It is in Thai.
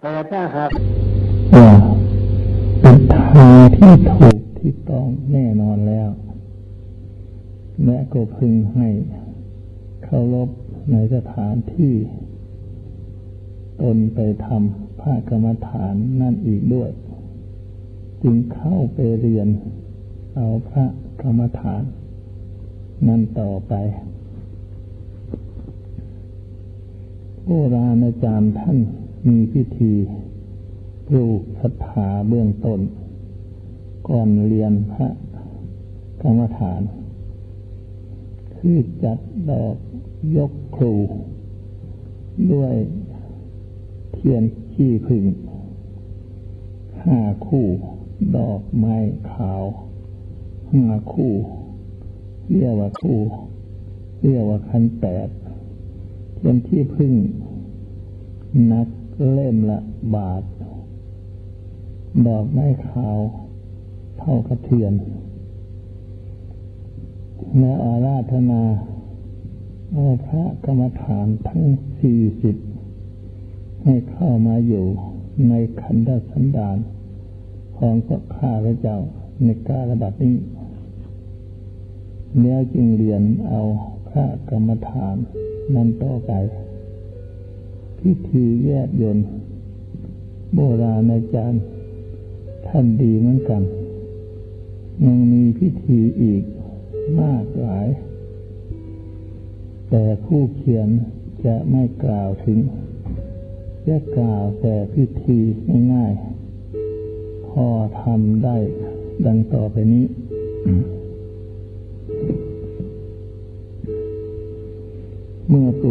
แต่ถ้าหากว่าเป็นทางที่ถูกที่ต้องแน่นอนแล้วและก็พึงให้เคารพในสถานที่ตนไปทำพระกรรมฐานนั่นอีกด้วยจึงเข้าไปเรียนเอาพระกรรมฐานนั่นต่อไปโบราณอาจารย์ท่านมีพิธีปลูกศรัทธาเบื้องต้นก่อนเรียนพระกรรมฐานคือจัดดอกยกครูด้วยเทียนขี้ผึ้ง5 คู่ดอกไม้ขาว5 คู่เรียกว่าขัน 8เทียนขี้ผึ้งนักเล่มละบาทดอกไม้ขาวเท่ากับเทียนและอาราธนาเอาพระกรรมฐานทั้ง40ให้เข้ามาอยู่ในขันธสันดานของพระข้าพเจ้าในกาลบัดนี้แล้วจึงเรียนเอาพระกรรมฐานนั้นต่อไปพิธีแยกยนต์โบราณอาจารย์ท่านดีเหมือนกันยังมีพิธีอีกมากหลายแต่ผู้เขียนจะไม่กล่าวถึงจะกล่าวแต่พิธีง่ายๆพอทำได้ดังต่อไปนี้เมื่อ